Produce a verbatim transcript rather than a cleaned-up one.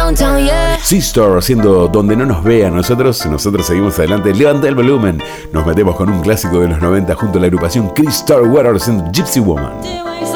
downtown, yeah. C-Store haciendo Donde no nos vean. Nosotros, nosotros seguimos adelante. Levanta el volumen. Nos metemos con un clásico de los noventa junto a la agrupación Chris Starkweather haciendo Gypsy Woman.